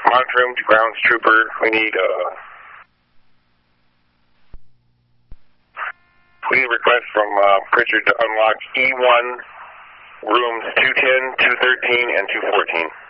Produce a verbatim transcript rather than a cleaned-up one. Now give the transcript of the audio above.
Command room to grounds trooper. We need uh, we need a request from uh, Pritchard to unlock E one rooms two ten, two thirteen, and two fourteen.